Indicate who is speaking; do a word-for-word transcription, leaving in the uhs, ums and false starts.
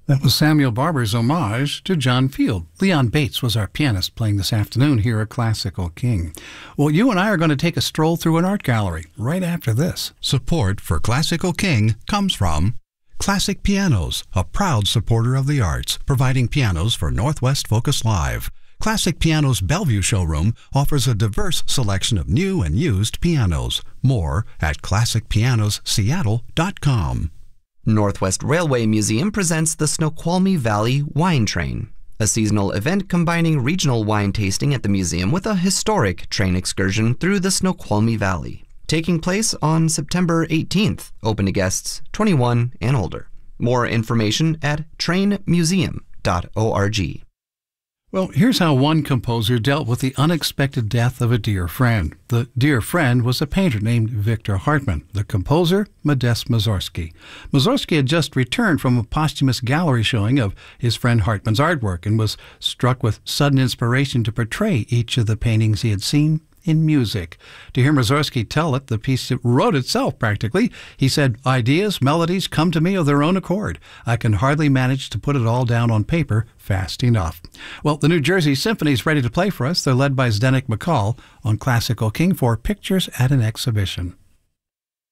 Speaker 1: That was Samuel Barber's homage to John Field. Leon Bates was our pianist playing this afternoon here at Classical King. Well, you and I are going to take a stroll through an art gallery right after this.
Speaker 2: Support for Classical King comes from Classic Pianos, a proud supporter of the arts, providing pianos for Northwest Focus Live. Classic Pianos Bellevue showroom offers a diverse selection of new and used pianos. More at classic pianos seattle dot com.
Speaker 3: Northwest Railway Museum presents the Snoqualmie Valley Wine Train, a seasonal event combining regional wine tasting at the museum with a historic train excursion through the Snoqualmie Valley, taking place on September eighteenth, open to guests twenty-one and older. More information at train museum dot org.
Speaker 1: Well, here's how one composer dealt with the unexpected death of a dear friend. The dear friend was a painter named Victor Hartmann. The composer, Modest Mussorgsky. Mussorgsky had just returned from a posthumous gallery showing of his friend Hartmann's artwork and was struck with sudden inspiration to portray each of the paintings he had seen in music. To hear Mussorgsky tell it, the piece wrote itself practically. He said, "Ideas, melodies come to me of their own accord. I can hardly manage to put it all down on paper fast enough." Well, the New Jersey Symphony is ready to play for us. They're led by Zdenek McCall on Classical King for Pictures at an Exhibition.